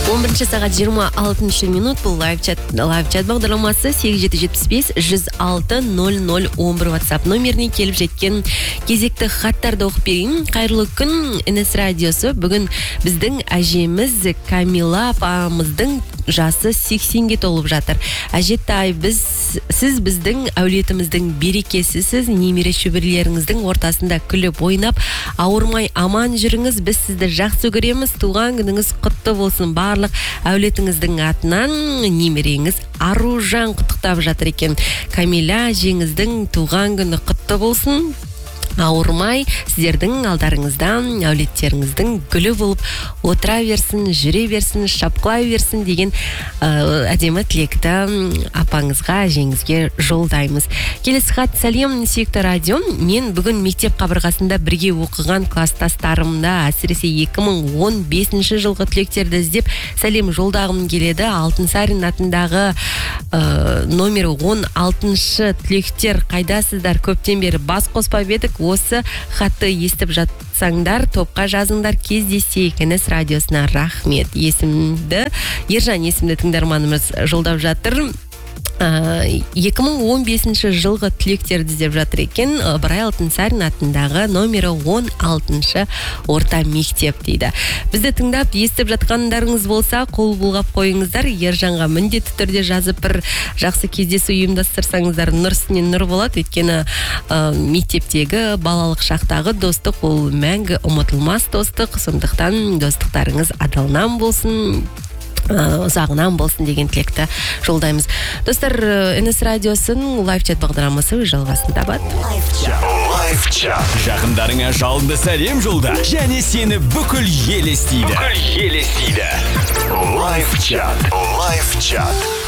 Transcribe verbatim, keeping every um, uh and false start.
он бірінші сағат жиырма алтыншы минут бұл лайв-чат лайв-чат бағдарламасы сегіз жеті жетпіс бес жүз алты нөл нөл он бір WhatsApp номеріне келіп жеткен кезекті хаттарды оқып берейін. Қайырлы күн, эн эс радиосы. Бүгін біздің әжеміз Камила апамыздың жасы сексенге толып жатыр. Әжетай, біз сіз біздің әулетіміздің берекесісіз, немере шөберелеріңіздің ортасында күліп ойнап, ауырмай аман жүріңіз. Біз сізді жақсы көреміз. Туған күніңіз құтты болсын. Барлық әулетіңіздің атынан немереңіз Аружан құттықтап жатыр екен. Камила әжеңіздің туған күні құтты болсын. Ауырмай, сіздердің алдарыңыздан әулеттеріңіздің гүлі болып отыра берсін, жүре берсін, шапқылай берсін деген ә, әдемі тілекті апаңызға, әжеңізге жолдаймыз. Келесі хат: сәлем, сүйікті радио. Мен бүгін мектеп қабырғасында бірге оқыған класстастарымда, әсіресе екі мың он бесінші жылғы түлектерді іздеп сәлем жолдағым келеді. Алтынсарин атындағы ә, номер он алтыншы түлектер, қайдасыздар? Көптен бері бас қоспап едік. Осы хатты естіп жатсаңдар, топқа жазыңдар, кездесейік. эн эс радиосына рахмет. Есімді, Ержан есімді тыңдарманымыз жолдап жатыр. екі мың он бесінші жылғы түлектерді іздеп жатыр екен. Ыбырай Алтынсарин атындағы номері он алтыншы орта мектеп дейді. Бізді тыңдап естіп жатқандарыңыз болса, қол бұлғап қойыңыздар. Ержанға міндетті түрде жазып бір жақсы кездесу ұйымдастырсаңыздар, нұр үстіне нұр болады. Өйткені ә, мектептегі балалық шақтағы достық ол мәңгі ұмытылмас достық. Сондықтан достықтарыңыз адалынан болсын, ұзағынан болсын деген тілекті жолдаймыз. Достар, эн эс радиосын лайв-чат бағдарламасы жалғасын табады. Лайв-чат. Жақындарыңа жалынды сәлем жолда, және сені бүкіл ел естиді. Бүкіл ел естиді. Лайв-чат. Лайв-чат.